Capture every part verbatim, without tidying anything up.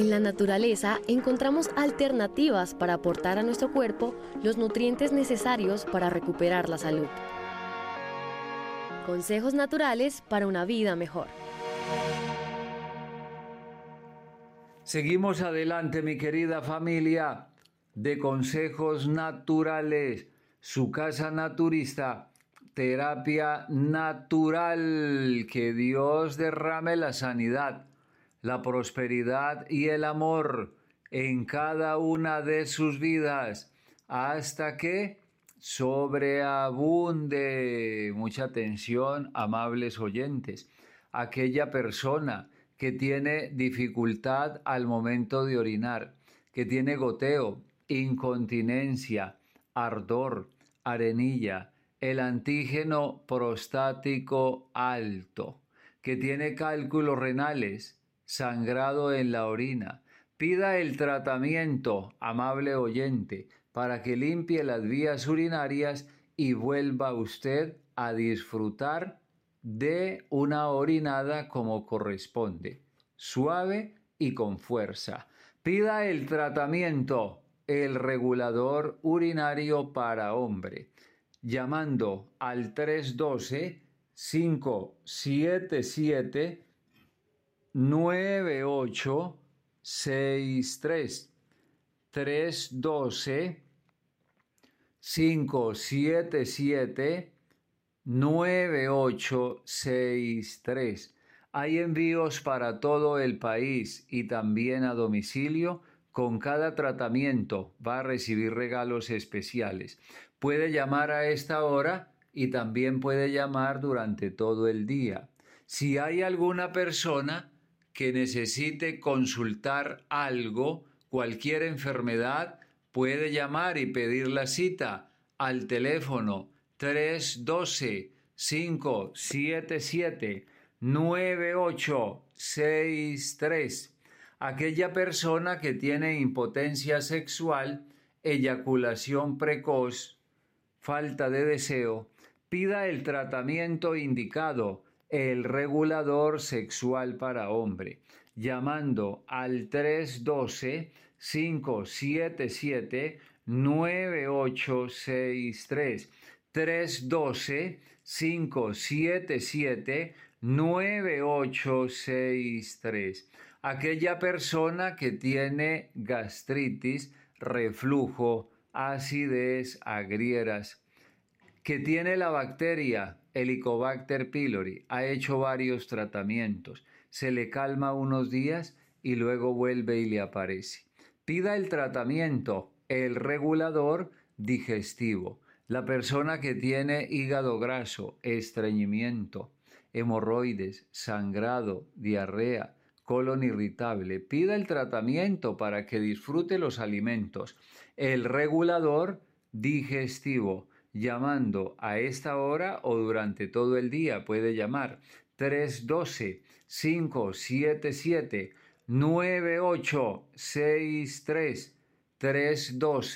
En la naturaleza encontramos alternativas para aportar a nuestro cuerpo los nutrientes necesarios para recuperar la salud. Consejos naturales para una vida mejor. Seguimos adelante, mi querida familia de Consejos Naturales, su casa naturista, terapia natural. Que Dios derrame la sanidad, la prosperidad y el amor en cada una de sus vidas, hasta que sobreabunde. Mucha atención, amables oyentes. Aquella persona que tiene dificultad al momento de orinar, que tiene goteo, incontinencia, ardor, arenilla, el antígeno prostático alto, que tiene cálculos renales, sangrado en la orina, pida el tratamiento, amable oyente, para que limpie las vías urinarias y vuelva usted a disfrutar de una orinada como corresponde, suave y con fuerza. Pida el tratamiento, el regulador urinario para hombre, llamando al tres uno dos, cinco siete siete, nueve ocho seis tres. tres uno dos, cinco siete siete, nueve ocho seis tres. Hay envíos para todo el país y también a domicilio. Con cada tratamiento va a recibir regalos especiales. Puede llamar a esta hora y también puede llamar durante todo el día. Si hay alguna persona que necesite consultar algo, cualquier enfermedad, puede llamar y pedir la cita al teléfono tres uno dos, cinco siete siete, nueve ocho seis tres. Aquella persona que tiene impotencia sexual, eyaculación precoz, falta de deseo, pida el tratamiento indicado, el regulador sexual para hombre, llamando al tres uno dos, cinco siete siete, nueve ocho seis tres. tres uno dos, cinco siete siete, nueve ocho seis tres. Aquella persona que tiene gastritis, reflujo, acidez, agrieras, que tiene la bacteria Helicobacter pylori, ha hecho varios tratamientos, se le calma unos días y luego vuelve y le aparece. Pida el tratamiento, el regulador digestivo. La persona que tiene hígado graso, estreñimiento, hemorroides, sangrado, diarrea, colon irritable, pida el tratamiento para que disfrute los alimentos. El regulador digestivo, llamando a esta hora o durante todo el día, puede llamar tres uno dos, cinco siete siete, nueve ocho seis tres. tres uno dos,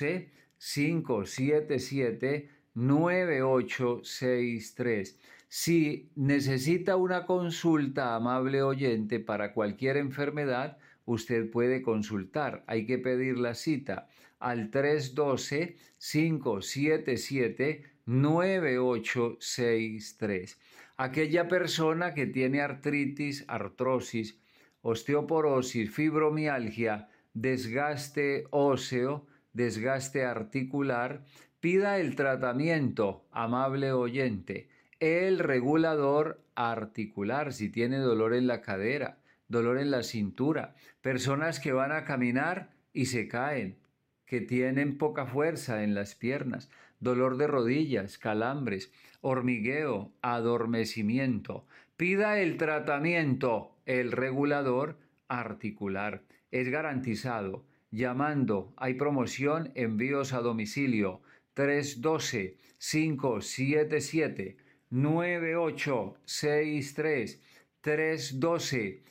cinco siete siete, nueve ocho seis tres. Si necesita una consulta, amable oyente, para cualquier enfermedad, usted puede consultar. Hay que pedir la cita al tres uno dos, cinco siete siete, nueve ocho seis tres. Aquella persona que tiene artritis, artrosis, osteoporosis, fibromialgia, desgaste óseo, desgaste articular, pida el tratamiento, amable oyente, el regulador articular. Si tiene dolor en la cadera, dolor en la cintura, personas que van a caminar y se caen, que tienen poca fuerza en las piernas, dolor de rodillas, calambres, hormigueo, adormecimiento. Pida el tratamiento, el regulador articular. Es garantizado. Llamando, hay promoción, envíos a domicilio, tres uno dos, cinco siete siete, nueve ocho seis tres. tres uno dos,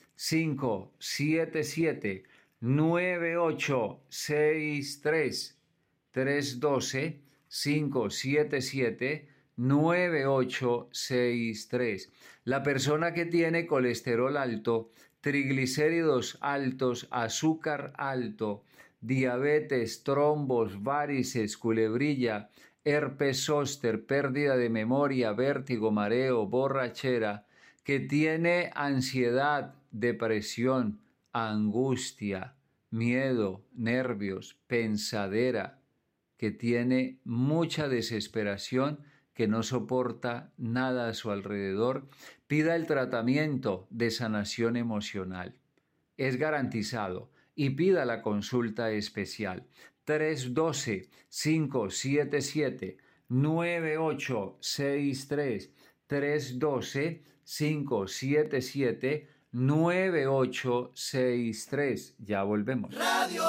cinco siete siete, nueve ocho seis tres. tres uno dos, cinco siete siete, nueve ocho seis tres. La persona que tiene colesterol alto, triglicéridos altos, azúcar alto, diabetes, trombos, varices, culebrilla, herpes zóster, pérdida de memoria, vértigo, mareo, borrachera, que tiene ansiedad, depresión, angustia, miedo, nervios, pensadera, que tiene mucha desesperación, que no soporta nada a su alrededor, pida el tratamiento de sanación emocional. Es garantizado y pida la consulta especial. tres uno dos, cinco siete siete, nueve ocho seis tres. tres uno dos, cinco siete siete, nueve ocho seis tres. Ya volvemos. Radio